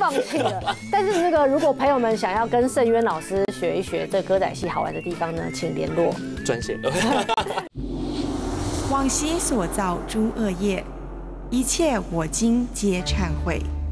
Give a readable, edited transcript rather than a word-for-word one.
放弃了。但是如果朋友们想要跟盛渊老师学一学这歌仔戏好玩的地方呢，请联络专线。 往昔所造诸恶业，一切我今皆忏悔。